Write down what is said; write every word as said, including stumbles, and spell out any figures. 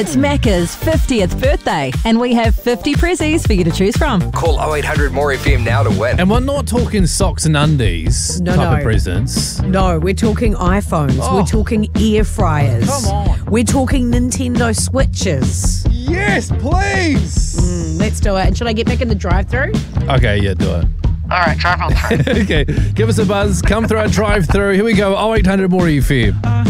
It's Macca's fiftieth birthday, and we have fifty prezzies for you to choose from. Call oh eight hundred more F M now to win. And we're not talking socks and undies No, type no. of presents. No, we're talking iPhones. Oh. We're talking air fryers. Come on. We're talking Nintendo Switches. Yes, please. Mm, let's do it. And should I get back in the drive-thru? Okay, yeah, do it. All right, drive on through. Okay, give us a buzz. Come through our drive-through. Here we go. oh eight hundred more F M.